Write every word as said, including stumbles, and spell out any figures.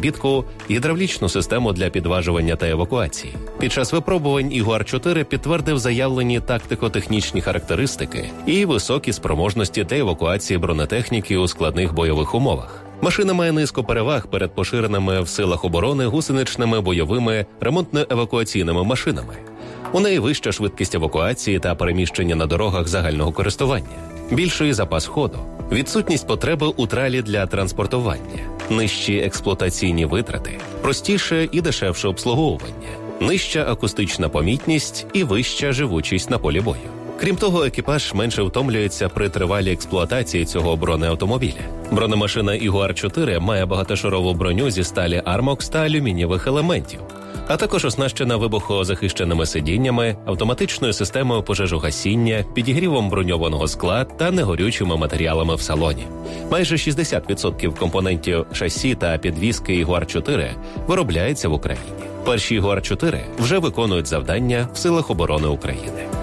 підбітку, гідравлічну систему для підважування та евакуації. Під час випробувань Ягуар чотири підтвердив заявлені тактико-технічні характеристики і високі спроможності для евакуації бронетехніки у складних бойових умовах. Машина має низку переваг перед поширеними в силах оборони гусеничними бойовими ремонтно-евакуаційними машинами. У неї вища швидкість евакуації та переміщення на дорогах загального користування, більший запас ходу, відсутність потреби у тралі для транспортування, нижчі експлуатаційні витрати, простіше і дешевше обслуговування, нижча акустична помітність і вища живучість на полі бою. Крім того, екіпаж менше втомлюється при тривалій експлуатації цього бронеавтомобіля. Бронемашина Ягуар чотири має багатошарову броню зі сталі Армокс та алюмінієвих елементів, а також оснащена вибухозахищеними сидіннями, автоматичною системою пожежогасіння, підігрівом броньованого скла та негорючими матеріалами в салоні. Майже шістдесят відсотків компонентів шасі та підвіски Ягуар чотири виробляється в Україні. Перші Ягуар чотири вже виконують завдання в силах оборони України.